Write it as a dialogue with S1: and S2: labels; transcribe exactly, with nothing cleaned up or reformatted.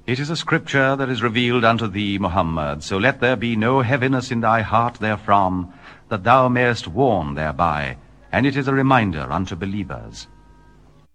S1: It is a scripture that is revealed unto thee, Muhammad, so let there be no heaviness in thy heart therefrom, that thou mayest warn thereby, and it is a reminder unto believers.